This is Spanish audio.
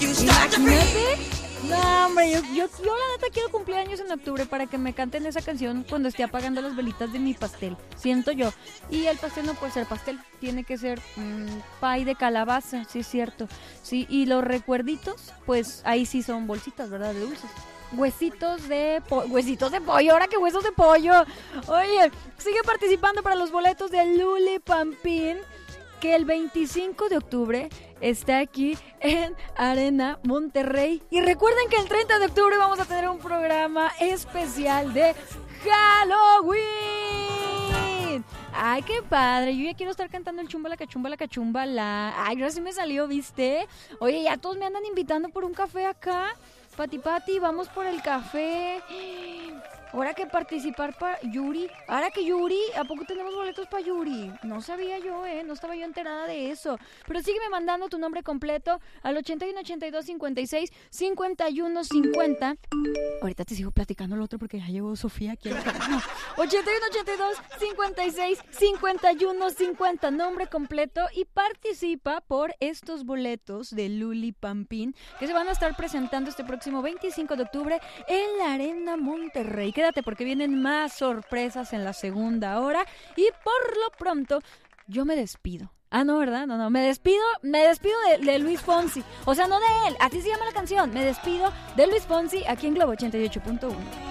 Imagínate. No, hombre, yo la neta quiero cumpleaños en octubre para que me canten esa canción cuando esté apagando las velitas de mi pastel, siento yo. Y el pastel no puede ser pastel, tiene que ser pie de calabaza, sí es cierto. Sí, y los recuerditos, pues ahí sí son bolsitas, ¿verdad? De dulces. Huesitos de pollo, ahora que huesos de pollo. Oye, sigue participando para los boletos de Luli Pampín, que el 25 de octubre está aquí en Arena Monterrey. Y recuerden que el 30 de octubre vamos a tener un programa especial de Halloween. Ay, qué padre, yo ya quiero estar cantando el chumbala cachumbala. Ay, ahora sí me salió, ¿viste? Oye, ya todos me andan invitando por un café acá. Pati, vamos por el café. Ahora que participar para Yuri. Ahora que Yuri, ¿a poco tenemos boletos para Yuri? No sabía yo, no estaba yo enterada de eso. Pero sígueme mandando tu nombre completo al 81 82 56 51 50. Ahorita te sigo platicando el otro porque ya llegó Sofía aquí. No. 81 82 56 51 50. Nombre completo y participa por estos boletos de Luli Pampín que se van a estar presentando este próximo 25 de octubre en la Arena Monterrey. Quédate porque vienen más sorpresas en la segunda hora y por lo pronto yo me despido. Ah, no, ¿verdad? No, me despido de Luis Fonsi. O sea, no de él, así se llama la canción. Me despido de Luis Fonsi aquí en Globo 88.1.